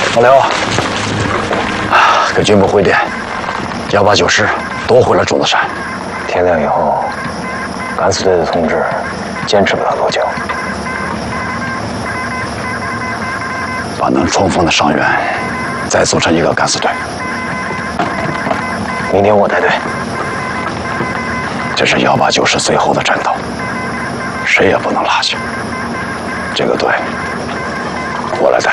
老刘，给军部回电，189师夺回了种子山。 天亮以后，敢死队的同志坚持不了多久。 把能冲锋的伤员再组成一个敢死队。 明天我带队。 这是189师最后的战斗，谁也不能落下。这个队，我来带。